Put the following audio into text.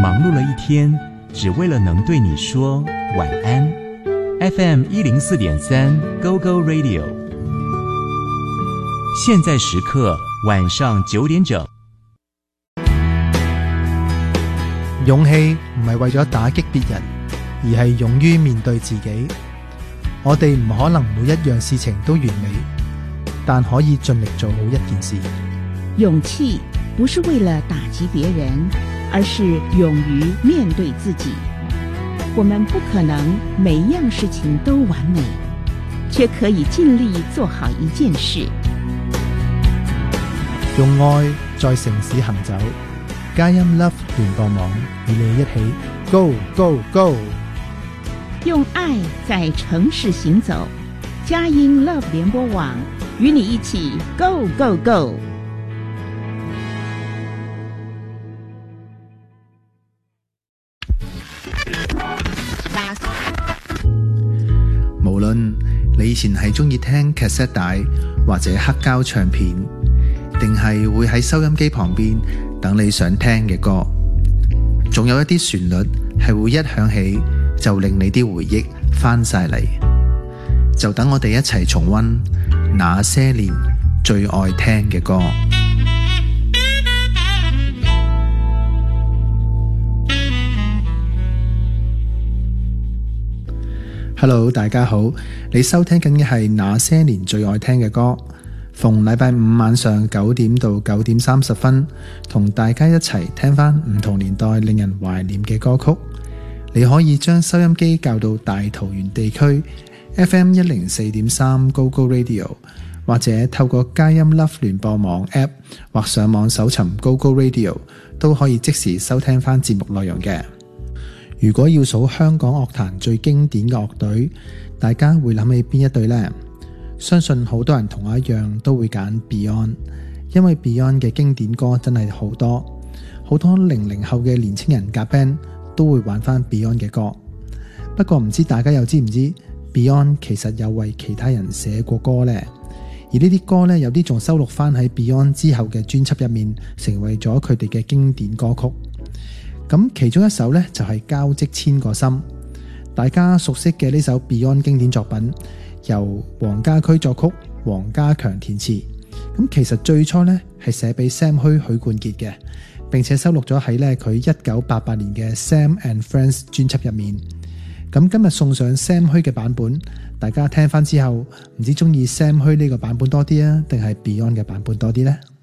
忙碌了一天，只为了能对你说晚安。FM104.3 Go Go Radio， 现在时刻晚上9點整。 勇氣唔係為咗打擊別人，而係勇於面對自己。我哋唔可能每一樣事情都完美，但可以盡力做好一件事。 勇氣不是為了打擊別人，而是勇於面對自己。我們不可能每一樣事情都完美，卻可以盡力做好一件事。 用愛在城市行走，佳音 Love 聯播網與你一起 Go Go Go。 用愛在城市行走，佳音 Love 聯播網與你一起 Go Go Go。 無論你以前係鍾意聽卡式帶或者黑膠唱片，定係會喺收音機旁邊等你想聽嘅歌，仲有一啲旋律係會一響起就令你啲回憶翻晒嚟，就等我哋一齊重溫那些年最愛聽嘅歌。Hello， 大家好，你收聽緊嘅係那些年最愛聽嘅歌。逢禮拜五晚上9點到9點30分，同大家一齊聽翻唔同年代令人懷念嘅歌曲。你可以將收音機校到大桃園地區 FM104.3 Go Go Radio， 或者透過佳音 Love 聯播網 App 或上網搜尋 Go Go Radio， 都可以即時收聽翻節目內容嘅。如果要數香港樂壇最經典嘅樂隊，大家會諗起邊一隊呢？相信好多人同我一樣都會揀 Beyond， 因為 Beyond 嘅經典歌真係好多，好多00後嘅年青人夾 band 都會玩翻 Beyond 嘅歌。不過唔知大家又知唔知 Beyond 其實有為其他人寫過歌呢？而呢啲歌呢，有啲仲收錄翻喺 Beyond 之後嘅專輯入面，成為咗佢哋嘅經典歌曲。咁其中一首呢，就係交織千個心，大家熟悉嘅呢首 Beyond 經典作品，由黃家駒作曲，黃家強填詞。咁其實最初呢，係寫俾 Sam 許冠傑嘅，並且收錄咗喺呢佢1988年嘅 Sam and Friends 專輯入面。咁今日送上 Sam 嘅版本，大家聽翻之後，唔知中意 Sam 呢個版本多啲啊，定係 Beyond 嘅版本多啲呢？